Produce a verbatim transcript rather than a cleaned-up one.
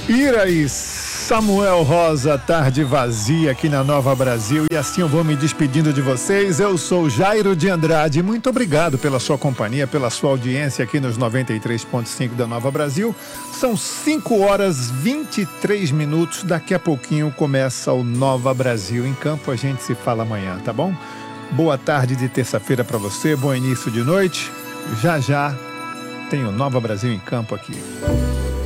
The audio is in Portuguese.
Ira e Samuel Rosa, tarde vazia aqui na Nova Brasil, e assim eu vou me despedindo de vocês. Eu sou Jairo de Andrade, muito obrigado pela sua companhia, pela sua audiência aqui nos noventa e três ponto cinco da Nova Brasil. São cinco horas e vinte e três minutos, daqui a pouquinho começa o Nova Brasil em Campo. A gente se fala amanhã, tá bom? Boa tarde de terça-feira para você, bom início de noite. Já já tem o Nova Brasil em Campo aqui.